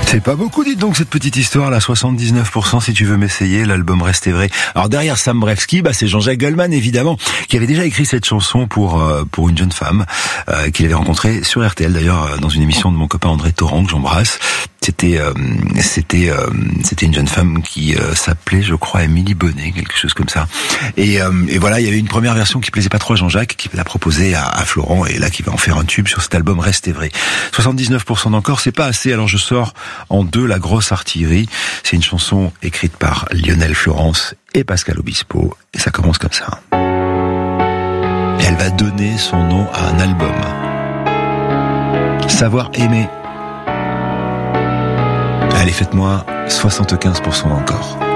C'est pas beaucoup, dites donc, cette petite histoire, là, 79% si tu veux m'essayer, l'album Restez vrai. Alors derrière Sam Brewski, c'est Jean-Jacques Goldman, évidemment, qui avait déjà écrit cette chanson pour une jeune femme, qu'il avait rencontrée sur RTL, d'ailleurs, dans une émission de mon copain André Torrent, que j'embrasse. C'était une jeune femme qui s'appelait, je crois, Émilie Bonnet, quelque chose comme ça. Et voilà, il y avait une première version qui plaisait pas trop à Jean-Jacques, qui l'a proposée à Florent, et là qui va en faire un tube sur cet album Restez vrai. 79% d'encore, c'est pas assez, alors je sors en deux la grosse artillerie. C'est une chanson écrite par Lionel Florence et Pascal Obispo, et ça commence comme ça. Et elle va donner son nom à un album. Savoir aimer. Allez, faites-moi 75% encore.